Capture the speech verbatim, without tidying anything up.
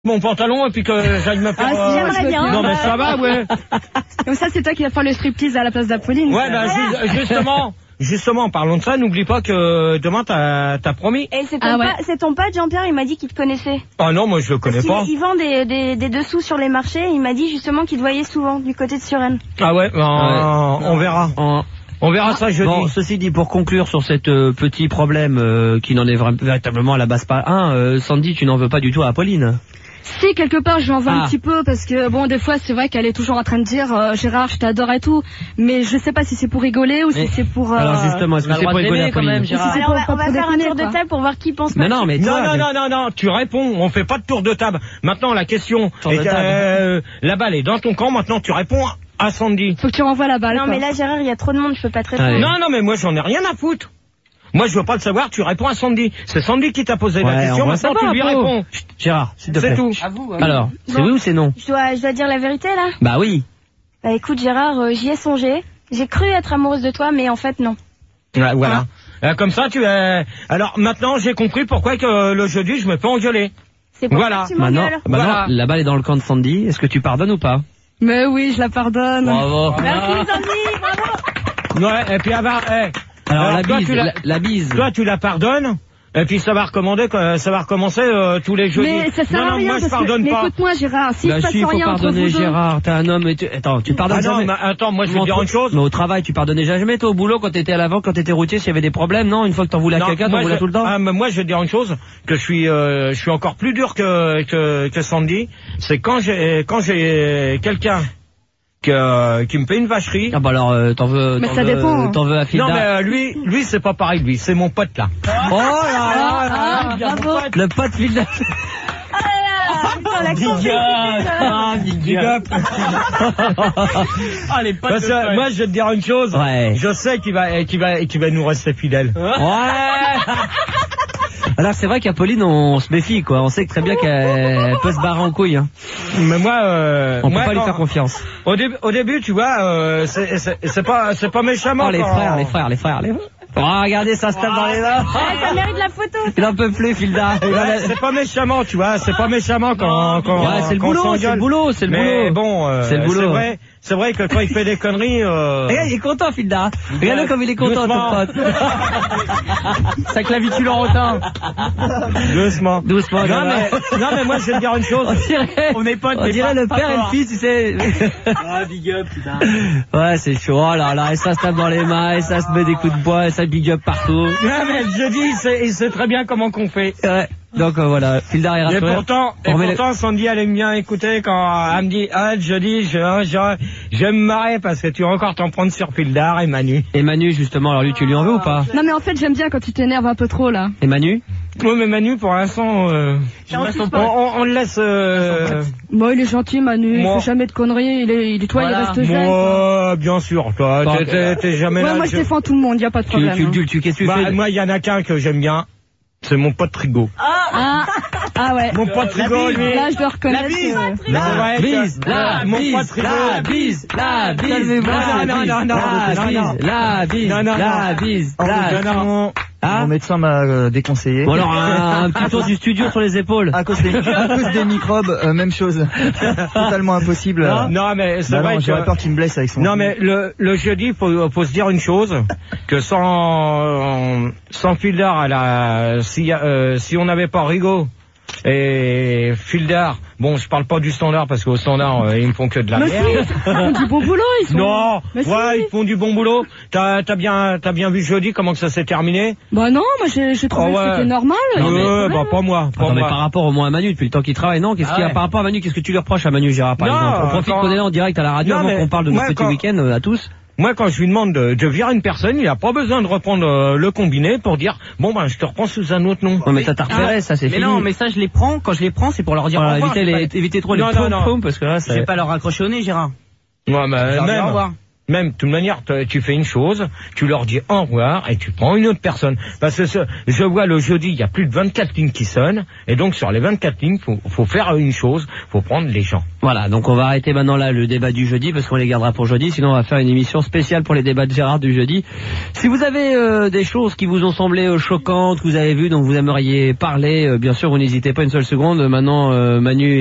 mon pantalon et puis que j'aille me faire... Ah, si, euh, j'aimerais bien. Non mais ça va, ouais. Comme ça, c'est toi qui vas faire le striptease à la place d'Apolline. Ouais, bah ju- justement, justement, parlons de ça, n'oublie pas que demain t'as t'as promis. Et c'est ton, Ah ouais. pa- c'est ton pote Jean-Pierre, il m'a dit qu'il te connaissait. Ah non, moi je le connais Parce pas. qu'il il vend des, des, des dessous sur les marchés, il m'a dit justement qu'il te voyait souvent du côté de Suresnes. Ah ouais, bah, Ouais. on verra. En- On verra ça jeudi. Bon, ceci dit, pour conclure sur cet euh, petit problème euh, qui n'en est vra- véritablement à la base pas un, euh, Sandy, tu n'en veux pas du tout à Apolline. Si, quelque part, je lui en veux Ah. un petit peu, parce que, bon, des fois, c'est vrai qu'elle est toujours en train de dire, euh, Gérard, je t'adore et tout, mais je sais pas si c'est pour rigoler ou si Mais- c'est pour... euh, Alors justement, est-ce on a que le c'est droit pour de rigoler l'aimer, quand Apolline même, Gérard. Si c'est Alors on pour- va, on va pour faire un déconner, tour de quoi. table pour voir qui pense Mais pas. non, mais Non, toi, non, je- non, non, non, tu réponds, on fait pas de tour de table. Maintenant, la question Tour est de que, table. euh, la balle est dans ton camp, maintenant tu réponds à Sandy. Faut que tu renvoies la balle, Non quoi. mais là Gérard, il y a trop de monde, je peux pas te répondre. Allez. Non, non, mais moi j'en ai rien à foutre. Moi je veux pas le savoir, tu réponds à Sandy. C'est Sandy qui t'a posé Ouais, la question, on va maintenant tu savoir, lui Apo. réponds. Chut, Gérard, s'il te C'est plaît. tout. À vous, Alors, c'est Bon. oui ou c'est non? Je dois, je dois dire la vérité là. Bah oui. Bah écoute Gérard, euh, j'y ai songé. J'ai cru être amoureuse de toi, mais en fait non. Ouais, voilà. Euh, comme ça, tu es... Alors maintenant j'ai compris pourquoi que euh, le jeudi je me fais engueuler. C'est pour Voilà. ça que tu Maintenant, m'engueules. maintenant Voilà. la balle est dans le camp de Sandy. Est-ce que tu pardonnes ou pas? Mais oui, je la pardonne. Bravo. Merci Sandy, bravo. Ouais, et puis avant, eh, Alors euh, la toi, bise, tu la- la, la bise. toi tu la pardonnes. Et puis ça va recommander, que- ça va recommencer euh, tous les jeudis. Mais ça sert non, à non, rien, moi je parce que, pardonne mais pas. écoute-moi, Gérard, s'il Bah se passe si, il faut rien entre pardonner vous deux... Gérard, t'es un homme et tu... Attends, tu pardonnes Ah non, jamais. mais attends, moi je vais te dire une chose. Mais au travail, tu pardonnais jamais, toi, au boulot, quand t'étais à l'avant, quand t'étais routier, s'il y avait des problèmes, non? Une fois que t'en voulais à Non, quelqu'un, t'en moi, voulais je- tout le temps? ah, mais moi je vais te dire une chose, que je suis, euh, je suis encore plus dur que, que, que Sandy. C'est quand j'ai, quand j'ai quelqu'un que, qui me fait une vacherie. Ah bah alors, euh, t'en veux, Mais t'en ça veux, dépend, hein. t'en veux à Filda. Non mais euh, lui, lui c'est pas pareil, lui, c'est mon pote là. Oh là là, Ah, là, bravo. le pote Filda. Putain, la Big compétition. Ah, Big up. Ah, les potes Parce de que Fred. moi je vais te dire une chose. Ouais. Je sais qu'il va, qu'il va, qu'il va nous rester fidèle. Ouais. Alors c'est vrai qu'Apolline, on se méfie, quoi. On sait que très bien qu'elle peut se barrer en couille, hein. Mais moi, euh, On peut moi, pas lui quand- faire confiance. Au début, au début, tu vois, euh, c'est, c'est, c'est pas, c'est pas méchamment. Oh, les quand- frères, les frères, les frères, les... Oh, regardez, ça se tape dans les mains. Ouais, ça mérite la photo. Il en peut plus, Filda. Il en a- Ouais, c'est pas méchamment, tu vois, c'est pas méchamment quand, quand, Ouais, c'est le quand on boulot, s'engueule. c'est le boulot, c'est le Mais boulot. bon, euh, C'est le boulot. C'est vrai, c'est vrai que quand il fait des conneries, euh... Regarde, il est content, Filda. Regarde-le comme il est content, Doucement. ton pote. Sa clavicule en rotin. doucement. Doucement, Non Gérard. mais, non mais moi je vais te dire une chose. On dirait, On est potes, on mais dirait pas- le pas père et le fort. fils, tu sais. Ah, big up, putain. Ouais, c'est chaud. Oh là là, et ça se tape dans les mains, et ça se met des coups de bois, et ça big up partout. Non mais je dis, il sait, il sait très bien comment qu'on fait. Ouais. Donc euh, voilà, Filda est Et rassuré. pourtant, et On remet les- pourtant, Sandy, elle aime bien écouter quand elle me dit, ah, je dis, je, je, je vais me marrer parce que tu vas encore t'en prendre sur Pildar et Manu. Et Manu, justement, alors lui, tu lui en veux ou pas? Non mais en fait, j'aime bien quand tu t'énerves un peu trop, là. Et Manu? Oui, mais Manu, pour l'instant, euh, on, on, on le laisse, euh, Moi, il est gentil, Manu, il Moi- fait jamais de conneries, il est, il est toi, Voilà. il reste zen. quoi. moi, bien sûr, toi, Bon, t'es- t'es t'es jamais Ouais, là. moi, je je- défends tout le monde, y a pas de Tu, problème. tu, hein. tu, tu, qu'est-ce que tu Bah, fais? moi, il y en a qu'un que j'aime bien, c'est mon pote Trigo. Ah, ah ouais. Mon pote Trigo, lui. Là, je dois reconnaître bise. que... Mais c'est vrai que- bise, la mon bise, pote Trigo. la bise, la bise, Calmez-vous. la Non, non, bise, non, non, la non, bise, non. la bise, Non, non, la non. bise, Non, la non, non. Hein Mon médecin m'a euh, déconseillé. Bon alors un, un petit tour du studio sur les épaules. À cause des, à cause des microbes, euh, même chose. Totalement impossible. Non, non, mais c'est Bah vrai non, j'aurais que... peur qu'il me blesse avec son. Non mais le, le jeudi, faut, faut se dire une chose, que sans sans Fildar, à la, si euh, si on n'avait pas Rigaud et Fildar, bon, je parle pas du standard parce qu'au standard euh, ils me font que de la Mais merde. si, ils font du bon boulot, ils sont... Non, Mais ouais, si. ils font du bon boulot. T'as t'as bien t'as bien vu jeudi comment que ça s'est terminé? Bah non, moi j'ai j'ai trouvé Oh, ouais. que c'était normal. Non, il y mais- avait Euh, pas de bah problème, pas moi, pas Attends, mais moi. par rapport au moins à Manu, depuis le temps qu'il travaille, non? Qu'est-ce Ah qu'il y a ouais. par rapport à Manu? Qu'est-ce que tu lui reproches à Manu, Gérard, par Non, exemple? On profite quand- qu'on est là en direct à la radio Non, avant mais qu'on parle de notre moi, petit quand- week-end euh, à tous. Moi, quand je lui demande de, de virer une personne, il a pas besoin de reprendre euh, le combiné pour dire bon ben je te reprends sous un autre nom. Non mais ça t'a repéré, ça c'est Mais fini. non, mais ça, je les prends. Quand je les prends, c'est pour leur dire Voilà, au revoir. évitez, Je vais les, pas- évitez trop les Non, non, pom non. pom parce que là Je vais c'est... pas leur raccrocher au nez, Gérard. Ouais, mais Je leur dis au même. revoir. Même, de toute manière, t- tu fais une chose, tu leur dis au revoir et tu prends une autre personne. Parce que ce, je vois le jeudi, il y a plus de vingt-quatre lignes qui sonnent, et donc sur les vingt-quatre lignes, faut, faut faire une chose, faut prendre les gens. Voilà, donc on va arrêter maintenant là le débat du jeudi parce qu'on les gardera pour jeudi, sinon on va faire une émission spéciale pour les débats de Gérard du jeudi. Si vous avez euh, des choses qui vous ont semblé euh, choquantes, que vous avez vues, dont vous aimeriez parler, euh, bien sûr vous n'hésitez pas une seule seconde. Maintenant euh, Manu